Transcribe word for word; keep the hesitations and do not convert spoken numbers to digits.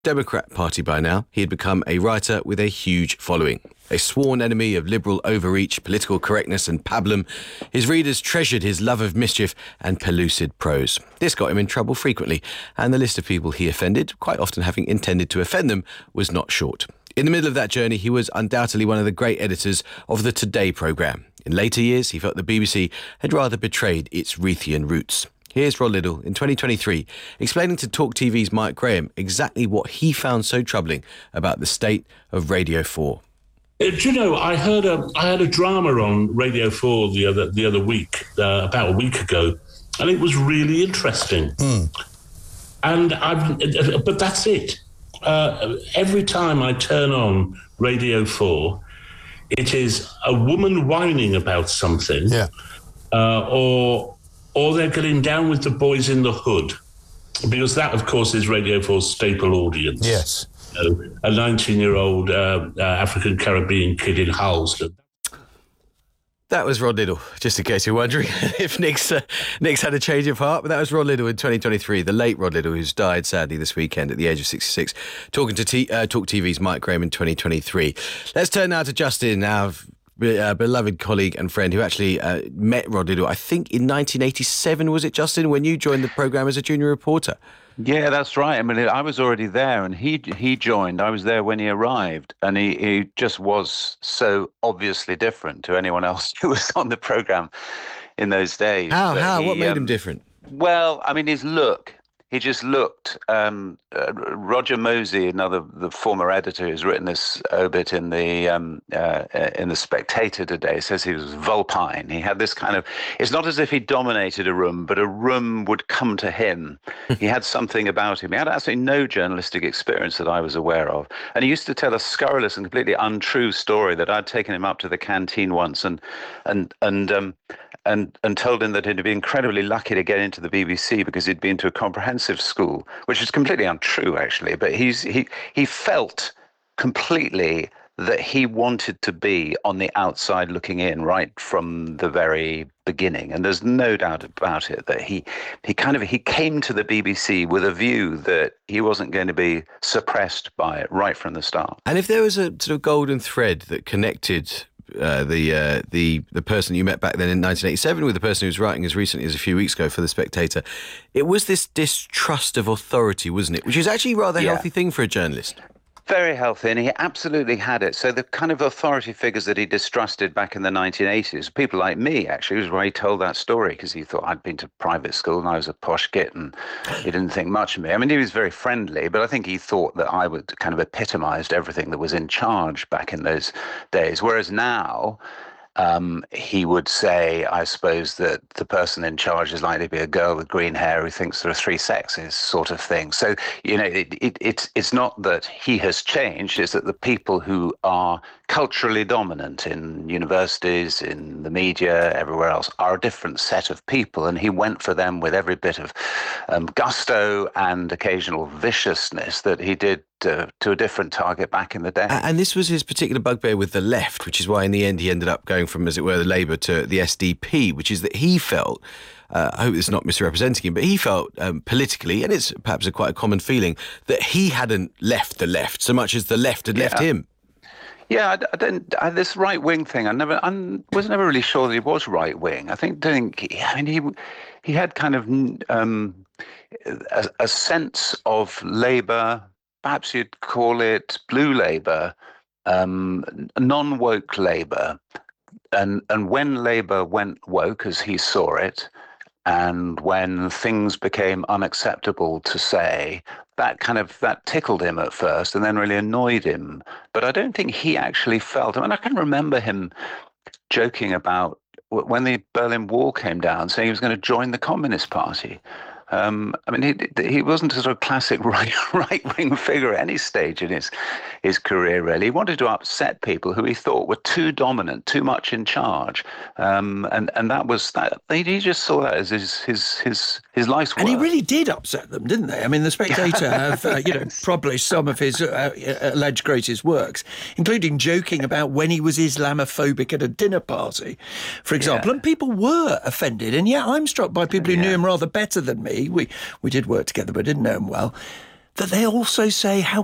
Democrat Party by now, he had become a writer with a huge following. A sworn enemy of liberal overreach, political correctness and pablum, his readers treasured his love of mischief and pellucid prose. This got him in trouble frequently, and the list of people he offended, quite often having intended to offend them, was not short. In the middle of that journey, he was undoubtedly one of the great editors of the Today programme. In later years, he felt the B B C had rather betrayed its Reithian roots. Here's Rod Liddle in twenty twenty-three explaining to Talk T V's Mike Graham exactly what he found so troubling about the state of Radio four. Do you know, I heard a I had a drama on Radio four the other the other week, uh, about a week ago, and it was really interesting. Mm. And I've, but that's it. Uh, every time I turn on Radio four, it is a woman whining about something, yeah, uh, or. Or they're getting down with the boys in the hood, because that, of course, is Radio four's staple audience. Yes. You know, a nineteen-year-old uh, uh, African-Caribbean kid in Harlesden. That was Rod Liddle, just in case you're wondering if Nick's, uh, Nick's had a change of heart. But that was Rod Liddle in twenty twenty-three, the late Rod Liddle, who's died sadly this weekend at the age of sixty-six, talking to T- uh, Talk T V's Mike Graham in twenty twenty-three. Let's turn now to Justin, our Uh, beloved colleague and friend who actually uh, met Rod Liddle, I think in nineteen eighty-seven, was it, Justin, when you joined the programme as a junior reporter? Yeah, that's right. I mean, I was already there and he he joined. I was there when he arrived, and he, he just was so obviously different to anyone else who was on the programme in those days. How? But How? he, what made um, him different? Well, I mean, his look. He just looked. Um, uh, Roger Mosey, another the former editor who's written this obit in the um, uh, in the Spectator today, says he was vulpine. He had this kind of. It's not as if he dominated a room, but a room would come to him. He had something about him. He had absolutely no journalistic experience that I was aware of, and he used to tell a scurrilous and completely untrue story that I'd taken him up to the canteen once and and and. Um, And, and told him that he'd be incredibly lucky to get into the B B C because he'd been to a comprehensive school, which is completely untrue, actually. But he's he he felt completely that he wanted to be on the outside looking in right from the very beginning. And there's no doubt about it that he he kind of he came to the B B C with a view that he wasn't going to be suppressed by it right from the start. And if there was a sort of golden thread that connected Uh, the uh, the the person you met back then in nineteen eighty-seven with the person who was writing as recently as a few weeks ago for The Spectator, it was this distrust of authority, wasn't it? Which is actually a rather yeah. healthy thing for a journalist. Very healthy, and he absolutely had it. So the kind of authority figures that he distrusted back in the nineteen eighties, people like me, actually, was where he told that story, because he thought I'd been to private school and I was a posh git and he didn't think much of me. I mean, he was very friendly, but I think he thought that I would kind of epitomised everything that was in charge back in those days. Whereas now, Um, he would say, I suppose, that the person in charge is likely to be a girl with green hair who thinks there are three sexes, sort of thing. So, you know, it, it, it's it's not that he has changed, it's that the people who are culturally dominant in universities, in the media, everywhere else, are a different set of people. And he went for them with every bit of um, gusto and occasional viciousness that he did uh, to a different target back in the day. And this was his particular bugbear with the left, which is why in the end he ended up going from, as it were, the Labour to the S D P, which is that he felt, uh, I hope it's not misrepresenting him, but he felt um, politically, and it's perhaps a quite a common feeling, that he hadn't left the left so much as the left had yeah. left him. Yeah, I, I don't. I, this right wing thing, I never, I was never really sure that he was right wing. I think, don't think. I mean, he he had kind of um, a, a sense of Labour. Perhaps you'd call it blue Labour, um, non-woke Labour, and and when Labour went woke, as he saw it, and when things became unacceptable to say, that kind of, that tickled him at first and then really annoyed him. But I don't think he actually felt, I mean, I can remember him joking about when the Berlin Wall came down, saying he was going to join the Communist Party. Um, I mean, he he wasn't a sort of classic right right wing figure at any stage in his his career. Really, he wanted to upset people who he thought were too dominant, too much in charge, um, and and that was that. He just saw that as his his his his life's work. And he really did upset them, didn't they? I mean, the Spectator have uh, you know published some of his uh, alleged greatest works, including joking about when he was Islamophobic at a dinner party, for example, yeah. and people were offended. And yeah, I'm struck by people who yeah. knew him rather better than me. We we did work together, but didn't know him well. that they also say how